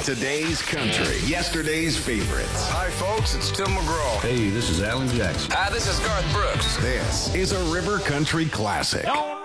Today's country, yesterday's favorites. Hi, folks, it's Tim McGraw. Hey, this is Alan Jackson. Hi, this is Garth Brooks. This is a River Country classic. Don't